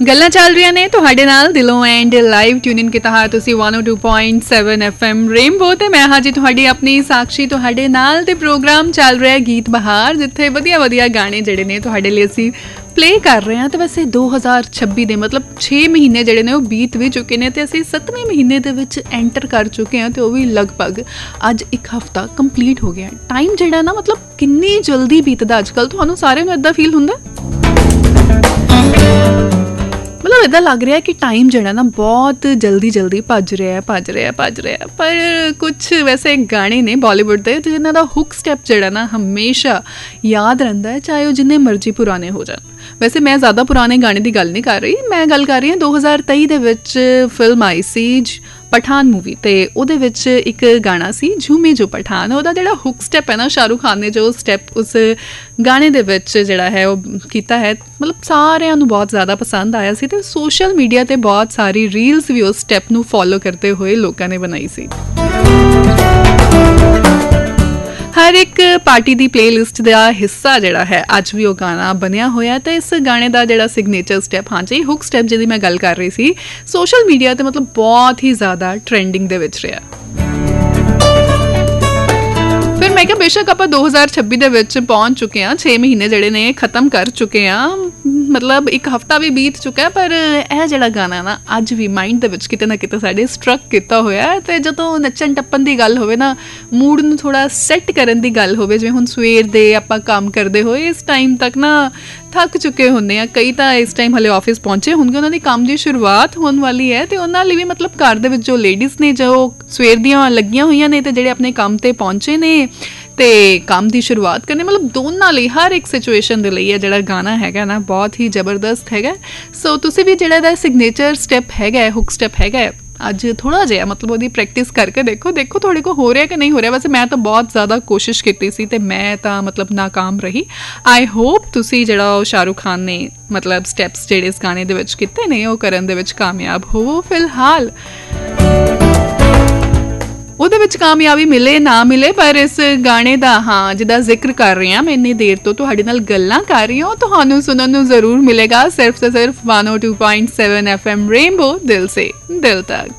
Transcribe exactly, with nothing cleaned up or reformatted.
ਗੱਲਾਂ ਚੱਲ ਰਹੀਆਂ ਨੇ ਤੁਹਾਡੇ ਨਾਲ ਦਿਲੋਂ ਐਂਡ ਲਾਈਵ ਟਿਊਨ ਇਨ ਕੀਤਾ ਹੈ ਤੁਸੀਂ one oh two point seven F M rainbow ਤੇ ਮੈਂ ਹਾਂ ਜੀ ਤੁਹਾਡੀ ਆਪਣੀ ਸਾਕਸ਼ੀ ਤੁਹਾਡੇ ਨਾਲ ਤੇ ਪ੍ਰੋਗਰਾਮ ਚੱਲ ਰਿਹਾ ਗੀਤ ਬਹਾਰ ਜਿੱਥੇ ਵਧੀਆ ਵਧੀਆ ਗਾਣੇ ਜਿਹੜੇ ਨੇ ਤੁਹਾਡੇ ਲਈ ਅਸੀਂ ਪਲੇ ਕਰ ਰਹੇ ਹਾਂ। ਤੇ ਵੈਸੇ ਦੋ ਹਜ਼ਾਰ ਛੱਬੀ ਦੇ ਮਤਲਬ ਛੇ ਮਹੀਨੇ ਜਿਹੜੇ ਨੇ ਉਹ ਬੀਤ ਵੀ ਚੁੱਕੇ ਨੇ ਤੇ ਅਸੀਂ ਸੱਤਵੇਂ ਮਹੀਨੇ ਦੇ ਵਿੱਚ ਐਂਟਰ ਕਰ ਚੁੱਕੇ ਹਾਂ ਤੇ ਉਹ ਵੀ ਲਗਭਗ ਅੱਜ ਇੱਕ ਹਫ਼ਤਾ ਕੰਪਲੀਟ ਹੋ ਗਿਆ। ਟਾਈਮ ਜਿਹੜਾ ਨਾ ਮਤਲਬ ਕਿੰਨੀ ਜਲਦੀ ਬੀਤਦਾ ਅੱਜ ਕੱਲ੍ਹ, ਤੁਹਾਨੂੰ ਸਾਰਿਆਂ ਨੂੰ ਇੱਦਾਂ ਫੀਲ ਹੁੰਦਾ? ਮਤਲਬ ਇੱਦਾਂ ਲੱਗ ਰਿਹਾ ਕਿ ਟਾਈਮ ਜਿਹੜਾ ਨਾ ਬਹੁਤ ਜਲਦੀ ਜਲਦੀ ਭੱਜ ਰਿਹਾ ਭੱਜ ਰਿਹਾ ਭੱਜ ਰਿਹਾ ਪਰ ਕੁਛ ਵੈਸੇ ਗਾਣੇ ਨੇ ਬਾਲੀਵੁੱਡ ਦੇ ਤੇ ਜਿਨ੍ਹਾਂ ਦਾ ਹੁੱਕ ਸਟੈਪ ਜਿਹੜਾ ਨਾ ਹਮੇਸ਼ਾ ਯਾਦ ਰਹਿੰਦਾ ਹੈ, ਚਾਹੇ ਉਹ ਜਿੰਨੇ ਮਰਜ਼ੀ ਪੁਰਾਣੇ ਹੋ ਜਾਣ। ਵੈਸੇ ਮੈਂ ਜ਼ਿਆਦਾ ਪੁਰਾਣੇ ਗਾਣੇ ਦੀ ਗੱਲ ਨਹੀਂ ਕਰ ਰਹੀ, ਮੈਂ ਗੱਲ ਕਰ ਰਹੀ ਹਾਂ ਦੋ ਹਜ਼ਾਰ ਤੇਈ ਦੇ ਵਿੱਚ ਫਿਲਮ ਆਈ ਸੀ ਪਠਾਨ ਮੂਵੀ ਤੇ ਉਹਦੇ ਵਿੱਚ ਇੱਕ ਗਾਣਾ ਸੀ ਝੂਮੇ ਜੋ ਪਠਾਨ। ਉਹਦਾ ਜਿਹੜਾ ਹੁੱਕ ਸਟੈਪ ਹੈ ਨਾ, ਸ਼ਾਹਰੁਖ ਖਾਨ ਨੇ ਜੋ ਸਟੈਪ ਉਸ ਗਾਣੇ ਦੇ ਵਿੱਚ ਜਿਹੜਾ ਹੈ ਉਹ ਕੀਤਾ ਹੈ, ਮਤਲਬ ਸਾਰਿਆਂ ਨੂੰ ਬਹੁਤ ਜ਼ਿਆਦਾ ਪਸੰਦ ਆਇਆ ਸੀ ਤੇ ਸੋਸ਼ਲ ਮੀਡੀਆ ਤੇ ਬਹੁਤ ਸਾਰੀ ਰੀਲਸ ਵੀ ਉਸ ਸਟੈਪ ਨੂੰ ਫੋਲੋ ਕਰਦੇ ਹੋਏ ਲੋਕਾਂ ਨੇ ਬਣਾਈ ਸੀ। ਹਰ ਇੱਕ ਪਾਰਟੀ ਦੀ ਪਲੇਲਿਸਟ ਦਾ ਹਿੱਸਾ ਜਿਹੜਾ ਹੈ ਅੱਜ ਵੀ ਉਹ ਗਾਣਾ ਬਣਿਆ ਹੋਇਆ ਤੇ ਇਸ ਗਾਣੇ ਦਾ ਜਿਹੜਾ ਸਿਗਨੇਚਰ ਸਟੈਪ ਹਾਂਜੀ ਹੁੱਕ ਸਟੈਪ ਜਿਹਦੀ ਮੈਂ ਗੱਲ ਕਰ ਰਹੀ ਸੀ ਸੋਸ਼ਲ ਮੀਡੀਆ ਤੇ ਮਤਲਬ ਬਹੁਤ ਹੀ ਜ਼ਿਆਦਾ ਟ੍ਰੈਂਡਿੰਗ ਦੇ ਵਿੱਚ ਰਿਹਾ। ਫਿਰ ਮੈਂ ਕਿਹਾ ਬੇਸ਼ੱਕ ਆਪਾਂ ਦੋ ਹਜ਼ਾਰ ਛੱਬੀ ਦੇ ਵਿੱਚ ਪਹੁੰਚ ਚੁੱਕੇ ਹਾਂ, ਛੇ ਮਹੀਨੇ ਜਿਹੜੇ ਨੇ ਖਤਮ ਕਰ ਚੁੱਕੇ ਹਾਂ, ਮਤਲਬ ਇੱਕ ਹਫ਼ਤਾ ਵੀ ਬੀਤ ਚੁੱਕਾ ਪਰ ਇਹ ਜਿਹੜਾ ਗਾਣਾ ਨਾ ਅੱਜ ਵੀ ਮਾਈਂਡ ਦੇ ਵਿੱਚ ਕਿਤੇ ਨਾ ਕਿਤੇ ਸਾਡੇ ਸਟਰਕ ਕੀਤਾ ਹੋਇਆ। ਤੇ ਜਦੋਂ ਨੱਚਣ ਟੱਪਣ ਦੀ ਗੱਲ ਹੋਵੇ ਨਾ, ਮੂਡ ਨੂੰ ਥੋੜਾ ਸੈੱਟ ਕਰਨ ਦੀ ਗੱਲ ਹੋਵੇ, ਜਿਵੇਂ ਹੁਣ ਸਵੇਰ ਦੇ ਆਪਾਂ ਕੰਮ ਕਰਦੇ ਹੋਏ ਇਸ ਟਾਈਮ ਤੱਕ ਨਾ ਥੱਕ ਚੁੱਕੇ ਹੁੰਦੇ ਆ, ਕਈ ਤਾਂ ਇਸ ਟਾਈਮ ਹਲੇ ਆਫਿਸ ਪਹੁੰਚੇ ਹੋਣਗੇ, ਉਹਨਾਂ ਦੀ ਕੰਮ ਦੀ ਸ਼ੁਰੂਆਤ ਹੋਣ ਵਾਲੀ ਹੈ ਤੇ ਉਹਨਾਂ ਲਈ ਵੀ ਮਤਲਬ ਘਰ ਦੇ ਵਿੱਚ ਜੋ ਲੇਡੀਜ਼ ਨੇ ਜੋ ਸਵੇਰ ਦੀਆਂ ਲੱਗੀਆਂ ਹੋਈਆਂ ਨੇ ਤੇ ਜਿਹੜੇ ਆਪਣੇ ਕੰਮ ਤੇ ਪਹੁੰਚੇ ਨੇ ਤੇ ਕੰਮ ਦੀ ਸ਼ੁਰੂਆਤ ਕਰਨੇ, ਮਤਲਬ ਦੋਨਾਂ ਲਈ ਹਰ ਇੱਕ ਸਿਚੁਏਸ਼ਨ ਦੇ ਲਈ ਇਹ ਜਿਹੜਾ ਗਾਣਾ ਹੈਗਾ ਨਾ ਬਹੁਤ ਹੀ ਜ਼ਬਰਦਸਤ ਹੈਗਾ। ਸੋ ਤੁਸੀਂ ਵੀ ਜਿਹੜਾ ਇਹਦਾ ਸਿਗਨੇਚਰ ਸਟੈਪ ਹੈਗਾ ਹੁੱਕ ਸਟੈਪ ਹੈਗਾ ਅੱਜ ਥੋੜ੍ਹਾ ਜਿਹਾ ਮਤਲਬ ਉਹਦੀ ਪ੍ਰੈਕਟਿਸ ਕਰਕੇ ਦੇਖੋ ਦੇਖੋ ਤੁਹਾਡੇ ਕੋਲ ਹੋ ਰਿਹਾ ਕਿ ਨਹੀਂ ਹੋ ਰਿਹਾ। ਵੈਸੇ ਮੈਂ ਤਾਂ ਬਹੁਤ ਜ਼ਿਆਦਾ ਕੋਸ਼ਿਸ਼ ਕੀਤੀ ਸੀ ਤੇ ਮੈਂ ਤਾਂ ਮਤਲਬ ਨਾਕਾਮ ਰਹੀ। ਆਈ ਹੋਪ ਤੁਸੀਂ ਜਿਹੜਾ ਉਹ ਸ਼ਾਹਰੁਖ ਖਾਨ ਨੇ ਮਤਲਬ ਸਟੈਪਸ ਜਿਹੜੇ ਇਸ ਗਾਣੇ ਦੇ ਵਿੱਚ ਕੀਤੇ ਨੇ ਉਹ ਕਰਨ ਦੇ ਵਿੱਚ ਕਾਮਯਾਬ ਹੋਵੋ। ਫਿਲਹਾਲ ਉਹਦੇ ਵਿੱਚ ਕਾਮਯਾਬੀ ਮਿਲੇ ਨਾ ਮਿਲੇ ਪਰ ਇਸ ਗਾਣੇ ਦਾ ਹਾਂ ਜਿਹਦਾ ਜ਼ਿਕਰ ਕਰ ਰਹੀ ਹਾਂ ਮੈਂ ਇੰਨੀ ਦੇਰ ਤੋਂ ਤੁਹਾਡੇ ਨਾਲ ਗੱਲਾਂ ਕਰ ਰਹੀ ਹਾਂ ਤੁਹਾਨੂੰ ਸੁਣਨ ਨੂੰ ਜ਼ਰੂਰ ਮਿਲੇਗਾ ਸਿਰਫ ਤੇ ਸਿਰਫ one oh two point seven F M rainbow ਦਿਲ ਸੇ ਦਿਲ ਤੱਕ।